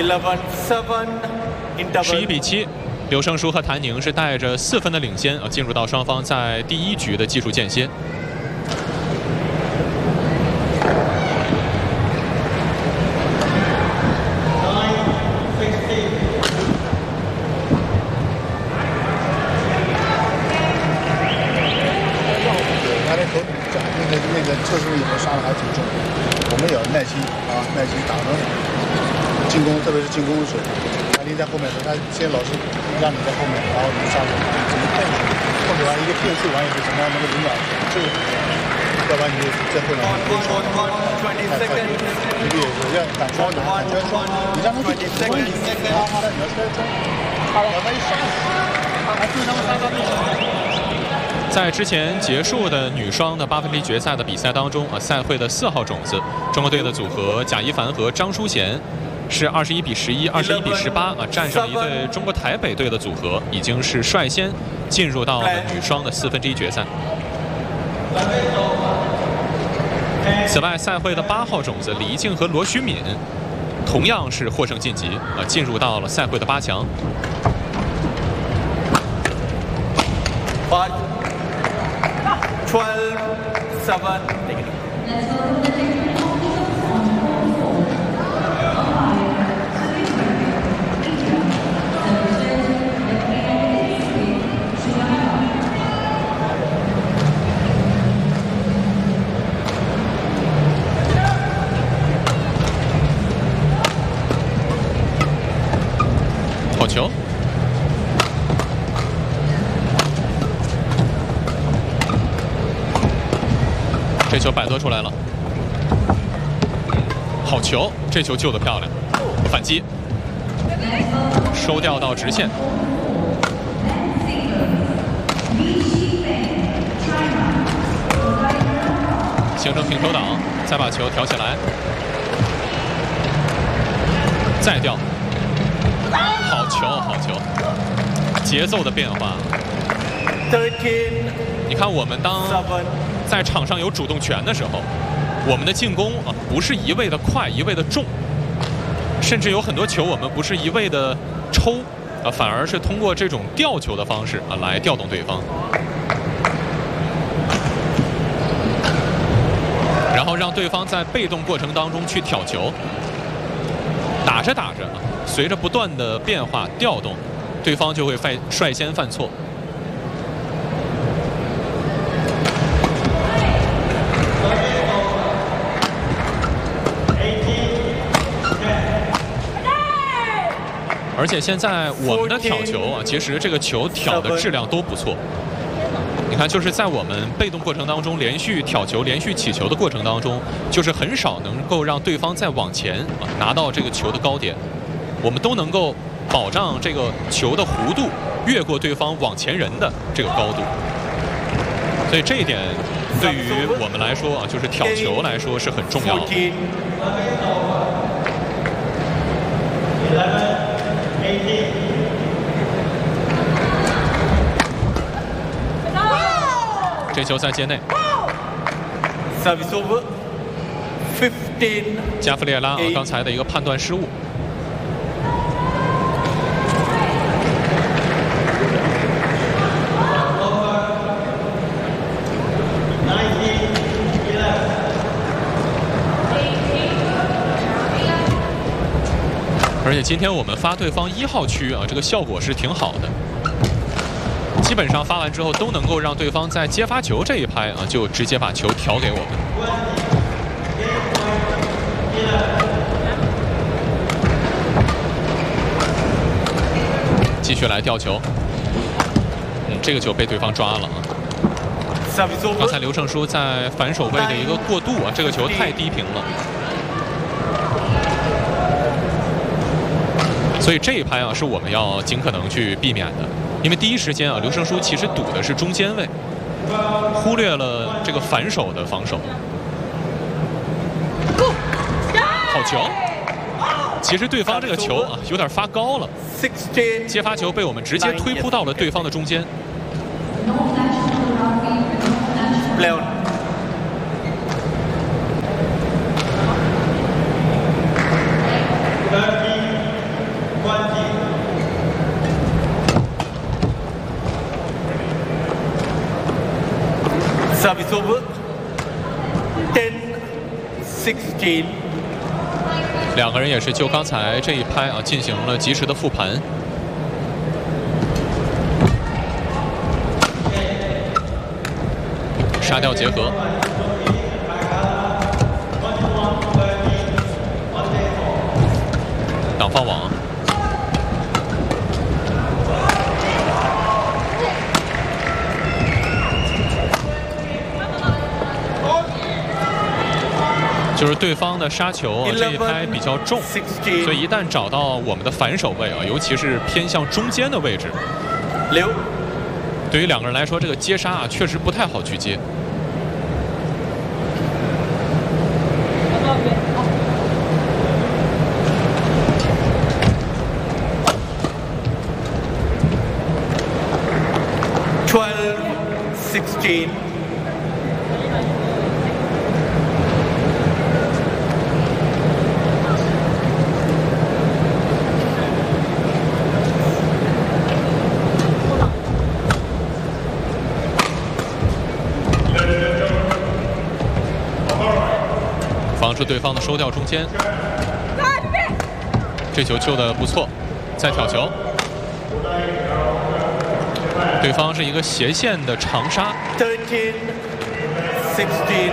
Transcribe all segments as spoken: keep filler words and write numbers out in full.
十一比七，刘胜书和谭宁是带着四分的领先啊，进入到双方在第一局的技术间歇。 测试以后杀的还挺重，我们也要耐心啊，耐心打成进攻，特别是进攻的时候，谭宁在后面的时候，他先老是让你在后面，然后你上手怎么控制，控制完一个变速完以后，怎么样能够引导这个，要不然你就在后面太快，你得有要敢穿拿，敢穿穿，你让他去冲你，啪啪的你要穿穿，把他一杀死，还对他们杀杀对手。 在之前结束的女双的八分之一决赛的比赛当中啊，赛会的四号种子中国队的组合贾一凡和张淑娴是二十一比十一、二十一比十八啊，战胜一对中国台北队的组合，已经是率先进入到了女双的四分之一决赛。此外，赛会的八号种子李怡静和罗徐敏同样是获胜晋级啊，进入到了赛会的八强。 twelve seven. 好球！ 这球摆脱出来了，好球！这球救得漂亮，反击，收掉到直线，形成平球挡，再把球挑起来，再掉，好球，好球！节奏的变化，你看我们当。 在场上有主动权的时候，我们的进攻啊不是一味的快，一味的重，甚至有很多球我们不是一味的抽啊，反而是通过这种吊球的方式啊来调动对方，然后让对方在被动过程当中去挑球，打着打着啊，随着不断的变化调动，对方就会犯率先犯错。 而且现在我们的挑球啊，其实这个球挑的质量都不错。你看，就是在我们被动过程当中，连续挑球、连续起球的过程当中，就是很少能够让对方再往前啊拿到这个球的高点，我们都能够保障这个球的弧度越过对方往前人的这个高度。所以这一点对于我们来说啊，就是挑球来说是很重要的。 这球在界内。 Service over. Fifteen. 加弗列拉啊，刚才的一个判断失误。而且今天我们发对方一号区啊，这个效果是挺好的。 基本上发完之后都能够让对方在接发球这一拍啊，就直接把球调给我们。继续来吊球，嗯，这个球被对方抓了啊。刚才刘胜书在反手位的一个过渡啊，这个球太低平了。 所以这一拍啊，是我们要尽可能去避免的，因为第一时间啊，刘胜书其实赌的是中间位，忽略了这个反手的防守。好球！其实对方这个球啊，有点发高了，接发球被我们直接推扑到了对方的中间。 sixteen。 两个人也是就刚才这一拍啊进行了及时的复盘。杀掉结合。挡放网。就是对方的杀球、啊、这一拍比较重，所以一旦找到我们的反手位啊，尤其是偏向中间的位置， 六， 对于两个人来说，这个接杀啊确实不太好去接。 twelve sixteen。 防止对方的收掉中间，这球救的不错，再挑球，对方是一个斜线的长杀。 thirteen sixteen。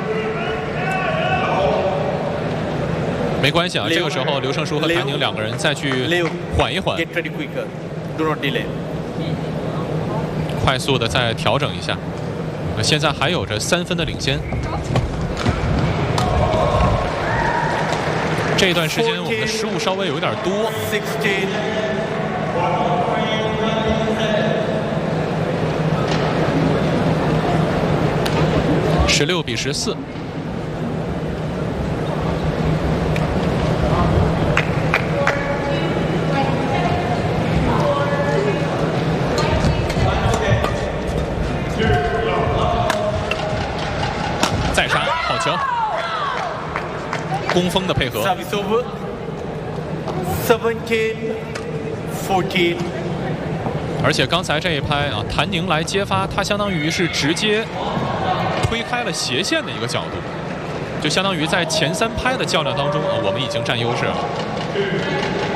没关系啊，这个时候刘胜书和谭宁两个人再去缓一缓， Get ready quicker. Do not delay. 快速的再调整一下。现在还有着三分的领先。这一段时间我们的失误稍微有一点多。十六比十四。再杀，好球！攻锋的配合。 Service over. seventeen fourteen。 而且刚才这一拍啊，谭宁来接发，他相当于是直接推开了斜线的一个角度，就相当于在前三拍的较量当中啊，我们已经占优势了。